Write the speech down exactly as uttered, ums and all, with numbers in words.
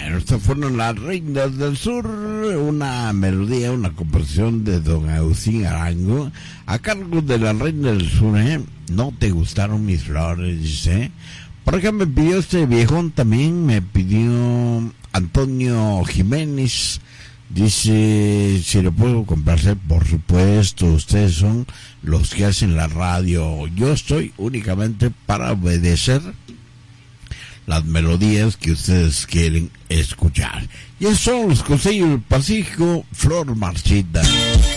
Bueno, estas fueron las Reinas del Sur, una melodía, una composición de don Agustín Arango, a cargo de las Reinas del Sur, ¿eh? No te gustaron mis flores, dice. Por acá me pidió este viejón también, me pidió Antonio Jiménez, dice, si lo puedo complacer, por supuesto, ustedes son los que hacen la radio, yo estoy únicamente para obedecer las melodías que ustedes quieren escuchar. Y esos son los consejos del Pacífico, Flor Marchita.